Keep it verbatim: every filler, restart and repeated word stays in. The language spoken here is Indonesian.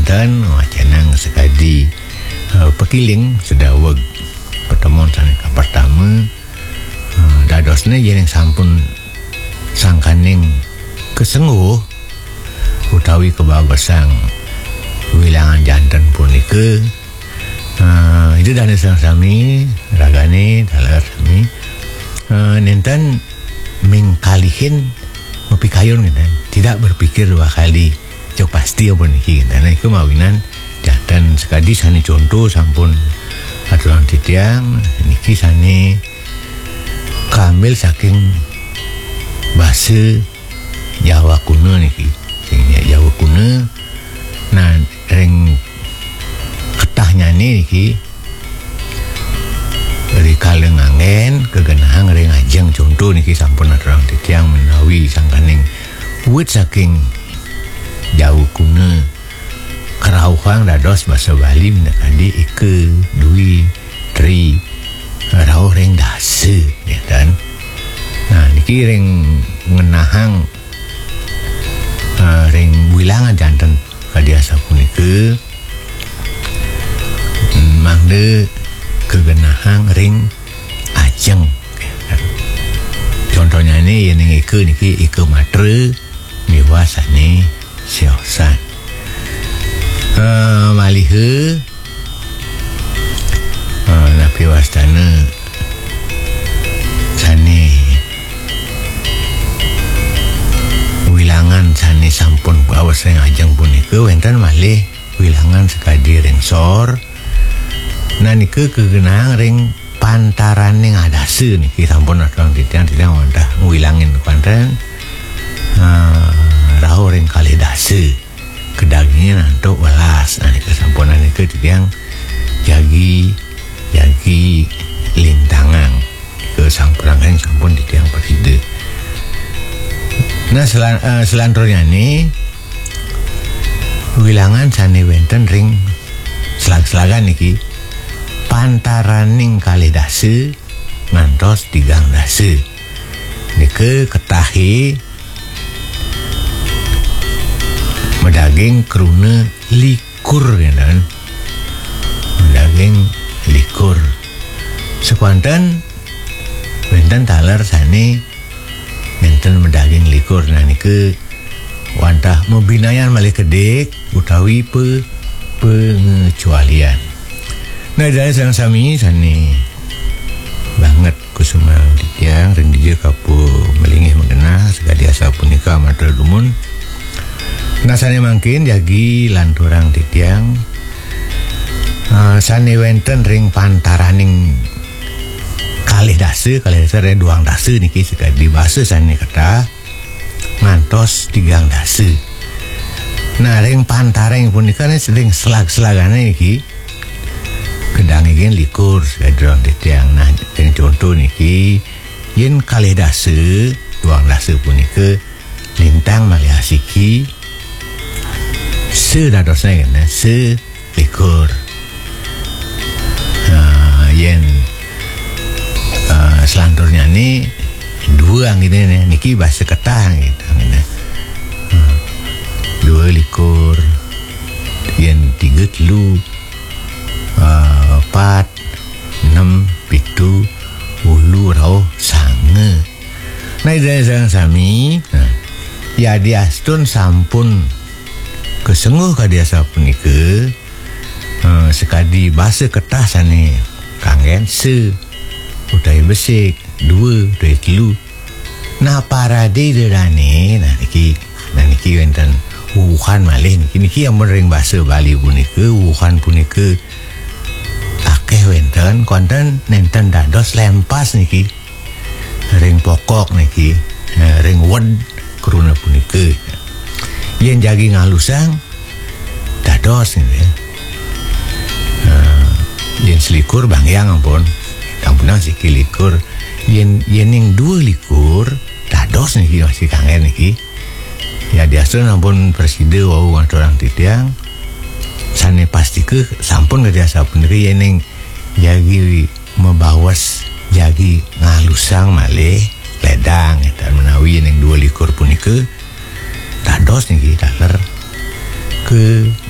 wenten wacanang sekadi uh, pekiling sedaweg pertemuan sanika pertama uh, dadosna yen sampun sangkaning kesenguh utawi kebagusan wilangan janten punika uh, itu dana sami ragane dalar sami uh, nenten mengkalihin mepikayun gitu, tidak berpikir dua kali cok pasti apa niki gitu. Nah itu mawinan jantan sekadi sani contoh sampun aturan titiang niki sani kambil saking bahasa Jawa kuno niki sehingga Jawa kuno nah ring ketahnya niki dari kaleng angen kegenahang ring ajeng contoh niki sampun aturan titiang menawi sangkaning wit saking jauh kuna kerauhang dados bahasa Bali minakadi ike dui tri rauh ring dase ya kan. Nah niki ring ngenahang uh, ring wilangan janten kadiasa punika mangde kegenahang ring ajeng ya kan. Contohnya ini yang ike niki ike matre miwasane siosan uh, malihe uh, napi wastana sane wilangan sane sampun awas yang ajeng punika wenten malih wilangan sekadi ring sor. Nah niki kegenang ring pantaran ning adase niki sampun adang titiang-titiang wonten ngilangin konten uh, rau ring kali dase kedagingnya nantuk welas. Nah niki sampun niki titiang jagi jagi lintangan ke sampurang ring sampun titiang perside. Nah selan, uh, selanturnya nih wilangan sane wenten ring selag-selagan niki pantaraning kali dase ngantos tigang dase nike ketahi medaging kruna likur ya kan, medaging likur sepanten wenten taler sane wenten medaging likur. Nah nike wantah membinayan malih kedek utawi pe pengecualian. Nah dari sang sami sani banget kusuma titiang ring dijeu kapu melingih mengenah sekadi asa punika matur dumun. Nah sani mangkin jagi lanturang titiang uh, sani wenten ring pantaraning kalih dase kalih dase re duang dase niki sekadi basa sani kata ngantos tigang dase. Nah ring pantareng punika ring selag-selagane iki kedang iki likur sedang titiang. Nah yang contoh niki yen kalih dase duang dase punika lintang malih asiki se dadosna kena se likur. Nah yen uh, selanturnya ni dua gitu nih niki bahasa ketah gitu nah, uh, dua likur yen tiga telu uh, empat enam pitu ulu rau sange. Nah dari sang sami nah, ya diastun sampun kesenguh kadiasa punika uh, sekadi bahasa ketah sane kangen se utai besik dua utai telu. Nah parade derane nah niki nah niki wenten wuhan malih niki niki yang ring bahasa Bali punika wuhan punika akeh wenten konten nenten dados lempas niki ring pokok niki nah, ring wed kruna punika yen jagi ngalusang dados niki uh, yen selikur bangyang ampun ampunang siki likur yen yening dua likur dados niki masih kangen niki ya diasun ampun preside wau orang titiang sane pasti ke sampun kadiasa punika yening jagi mebawas jagi ngalusang malih ledang dan menawi yening dua likur punika dados niki daler ke